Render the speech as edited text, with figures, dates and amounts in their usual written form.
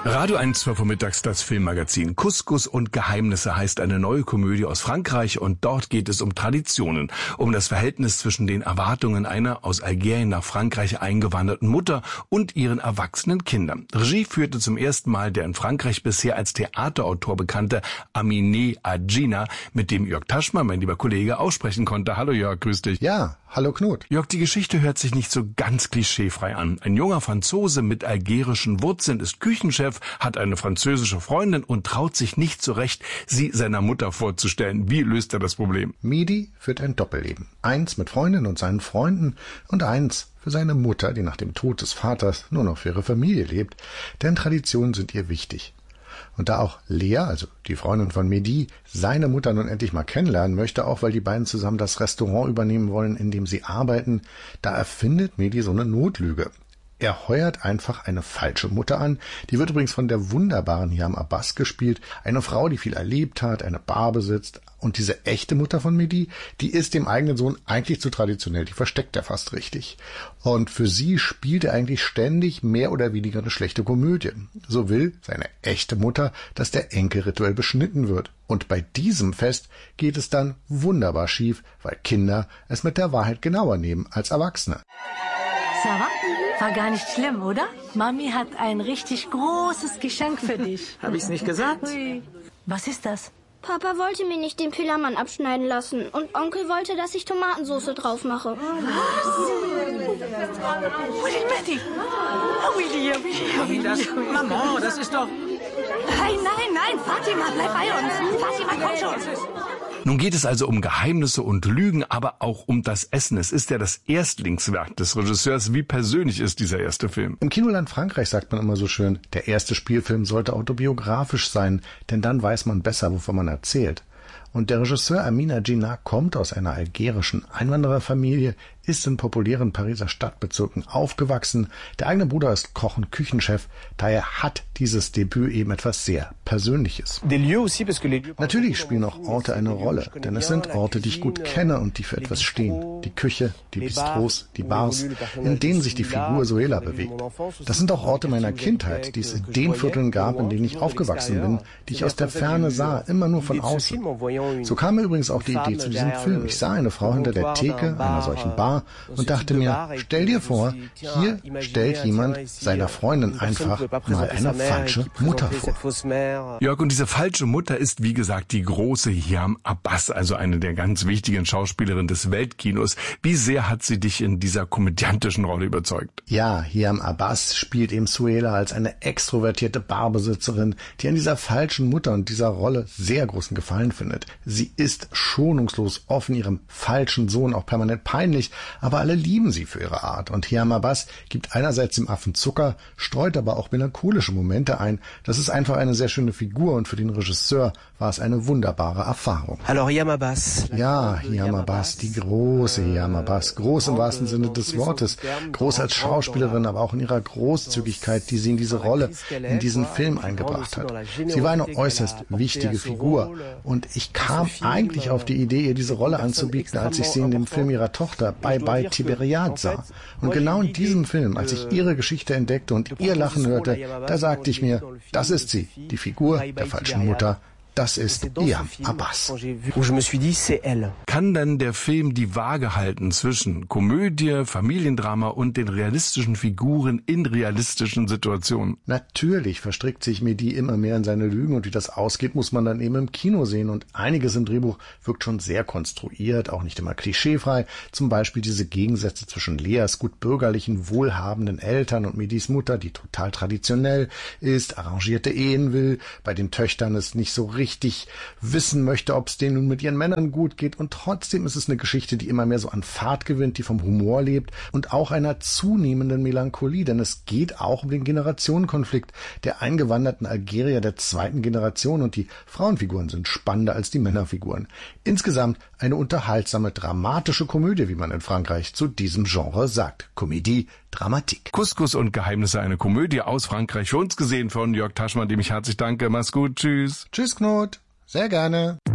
Radio 1 vormittags das Filmmagazin. Couscous und Geheimnisse heißt eine neue Komödie aus Frankreich und dort geht es um Traditionen, um das Verhältnis zwischen den Erwartungen einer aus Algerien nach Frankreich eingewanderten Mutter und ihren erwachsenen Kindern. Regie führte zum ersten Mal der in Frankreich bisher als Theaterautor bekannte Aminé Adjina, mit dem Jörg Taschma, mein lieber Kollege, aussprechen konnte. Hallo Jörg, grüß dich. Ja, hallo Knut. Jörg, die Geschichte hört sich nicht so ganz klischeefrei an. Ein junger Franzose mit algerischen Wurzeln ist Küchenchef, hat eine französische Freundin und traut sich nicht zurecht, sie seiner Mutter vorzustellen. Wie löst er das Problem? Mehdi führt ein Doppelleben. Eins mit Freundin und seinen Freunden und eins für seine Mutter, die nach dem Tod des Vaters nur noch für ihre Familie lebt, denn Traditionen sind ihr wichtig. Und da auch Lea, also die Freundin von Mehdi, seine Mutter nun endlich mal kennenlernen möchte, auch weil die beiden zusammen das Restaurant übernehmen wollen, in dem sie arbeiten, da erfindet Mehdi so eine Notlüge. Er heuert einfach eine falsche Mutter an. Die wird übrigens von der wunderbaren Hiam Abbas gespielt. Eine Frau, die viel erlebt hat, eine Bar besitzt. Und diese echte Mutter von Mehdi, die ist dem eigenen Sohn eigentlich zu traditionell. Die versteckt er fast richtig. Und für sie spielt er eigentlich ständig mehr oder weniger eine schlechte Komödie. So will seine echte Mutter, dass der Enkel rituell beschnitten wird. Und bei diesem Fest geht es dann wunderbar schief, weil Kinder es mit der Wahrheit genauer nehmen als Erwachsene. Sarah, war gar nicht schlimm, oder? Mami hat ein richtig großes Geschenk für dich. Hab ich's nicht gesagt? Ui. Was ist das? Papa wollte mir nicht den Püllermann abschneiden lassen und Onkel wollte, dass ich Tomatensauce drauf mache. Willy, Betty! Willy. Maman, das ist doch... Nein, Fatima, bleib bei uns. Fatima, komm schon. Nun geht es also um Geheimnisse und Lügen, aber auch um das Essen. Es ist ja das Erstlingswerk des Regisseurs. Wie persönlich ist dieser erste Film? Im Kinoland Frankreich sagt man immer so schön, der erste Spielfilm sollte autobiografisch sein, denn dann weiß man besser, wovon man erzählt. Und der Regisseur Aminé Adjina kommt aus einer algerischen Einwandererfamilie, ist in populären Pariser Stadtbezirken aufgewachsen. Der eigene Bruder ist Koch und Küchenchef. Daher hat dieses Debüt eben etwas sehr Persönliches. Natürlich spielen auch Orte eine Rolle, denn es sind Orte, die ich gut kenne und die für etwas stehen. Die Küche, die Bistros, die Bars, in denen sich die Figur Suela bewegt. Das sind auch Orte meiner Kindheit, die es in den Vierteln gab, in denen ich aufgewachsen bin, die ich aus der Ferne sah, immer nur von außen. So kam mir übrigens auch die Idee zu diesem Film. Ich sah eine Frau hinter der Theke einer solchen Bar und dachte mir, stell dir vor, hier stellt jemand seiner Freundin einfach mal eine falsche Mutter vor. Jörg, und diese falsche Mutter ist, wie gesagt, die große Hiam Abbas, also eine der ganz wichtigen Schauspielerinnen des Weltkinos. Wie sehr hat sie dich in dieser komödiantischen Rolle überzeugt? Ja, Hiam Abbas spielt eben Suela als eine extrovertierte Barbesitzerin, die an dieser falschen Mutter und dieser Rolle sehr großen Gefallen findet. Sie ist schonungslos offen ihrem falschen Sohn auch permanent peinlich, aber alle lieben sie für ihre Art. Und Hiam Abbas gibt einerseits dem Affen Zucker, streut aber auch melancholische Momente ein. Das ist einfach eine sehr schöne Figur und für den Regisseur war es eine wunderbare Erfahrung. Alors Hiam Abbas. Ja, Hiam Abbas, die große Hiam Abbas. Groß im wahrsten Sinne des Wortes. Groß als Schauspielerin, aber auch in ihrer Großzügigkeit, die sie in diese Rolle, in diesen Film eingebracht hat. Sie war eine äußerst wichtige Figur und ich kam eigentlich auf die Idee, ihr diese Rolle anzubieten, als ich sie in dem Film ihrer Tochter Bye Bye Tiberiade sah. Und genau in diesem Film, als ich ihre Geschichte entdeckte und ihr Lachen hörte, da sagte ich mir, das ist sie, die Figur der falschen Mutter. Das ist Hiam Abbas. Kann dann der Film die Waage halten zwischen Komödie, Familiendrama und den realistischen Figuren in realistischen Situationen? Natürlich verstrickt sich Mehdi immer mehr in seine Lügen und wie das ausgeht, muss man dann eben im Kino sehen. Und einiges im Drehbuch wirkt schon sehr konstruiert, auch nicht immer klischeefrei. Zum Beispiel diese Gegensätze zwischen Leas gut bürgerlichen, wohlhabenden Eltern und Mehdis Mutter, die total traditionell ist, arrangierte Ehen will, bei den Töchtern ist nicht so richtig wissen möchte, ob es denen nun mit ihren Männern gut geht. Und trotzdem ist es eine Geschichte, die immer mehr so an Fahrt gewinnt, die vom Humor lebt und auch einer zunehmenden Melancholie. Denn es geht auch um den Generationenkonflikt der eingewanderten Algerier der zweiten Generation und die Frauenfiguren sind spannender als die Männerfiguren. Insgesamt eine unterhaltsame, dramatische Komödie, wie man in Frankreich zu diesem Genre sagt. Comédie Dramatique. Couscous und Geheimnisse, eine Komödie aus Frankreich. Für uns gesehen von Jörg Taschma, dem ich herzlich danke. Mach's gut, tschüss. Tschüss, Knut. Sehr gerne.